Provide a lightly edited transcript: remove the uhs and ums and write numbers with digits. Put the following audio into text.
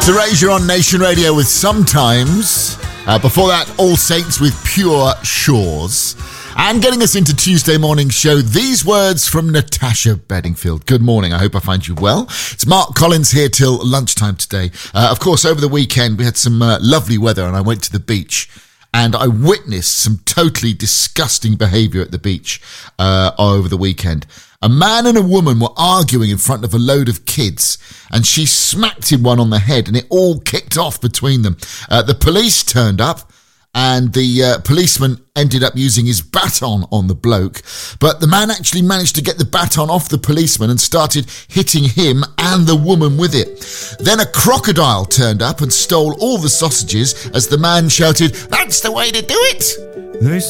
Erasure on Nation Radio with Sometimes. Before that, All Saints with Pure Shores. And getting us into Tuesday morning show, these words from Natasha Bedingfield. Good morning. I hope I find you well. It's Mark Collins here till lunchtime today. Of course, over the weekend, we had some lovely weather and I went to the beach. And I witnessed some totally disgusting behaviour at the beach over the weekend. A man and a woman were arguing in front of a load of kids, and she smacked him one on the head, and it all kicked off between them. The police turned up, and the policeman ended up using his baton on the bloke, but the man actually managed to get the baton off the policeman and started hitting him and the woman with it. Then a crocodile turned up and stole all the sausages as the man shouted, "That's the way to do it!"